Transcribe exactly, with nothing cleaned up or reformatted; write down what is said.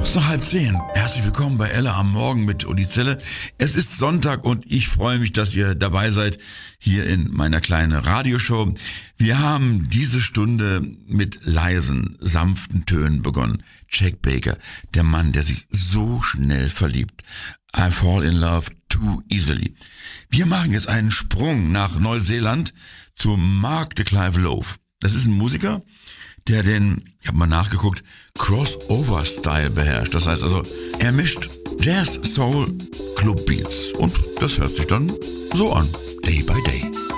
Kurz nach halb zehn. Herzlich willkommen bei Elle am Morgen mit Uli Zelle. Es ist Sonntag und ich freue mich, dass ihr dabei seid hier in meiner kleinen Radioshow. Wir haben diese Stunde mit leisen, sanften Tönen begonnen. Jack Baker, der Mann, der sich so schnell verliebt. I fall in love too easily. Wir machen jetzt einen Sprung nach Neuseeland zu Mark de Clive Loaf. Das ist ein Musiker, der den, ich habe mal nachgeguckt, Crossover-Style beherrscht. Das heißt also, er mischt Jazz, Soul, Club Beats. Und das hört sich dann so an, Day by Day.